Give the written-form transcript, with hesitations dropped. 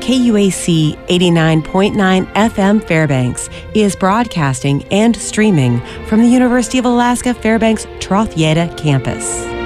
KUAC 89.9 FM Fairbanks is broadcasting and streaming from the University of Alaska Fairbanks Troth Yeta campus.